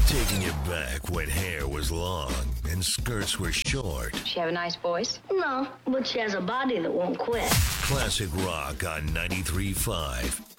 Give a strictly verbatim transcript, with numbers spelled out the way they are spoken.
Taking it back when hair was long and skirts were short. She have a nice voice? No, but she has a body that won't quit. Classic rock on ninety-three point five